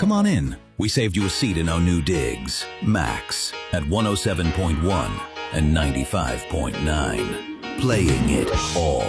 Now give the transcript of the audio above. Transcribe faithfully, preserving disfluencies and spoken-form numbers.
Come on in. We saved you a seat in our new digs. Max at one oh seven point one and ninety-five point nine. Playing it all.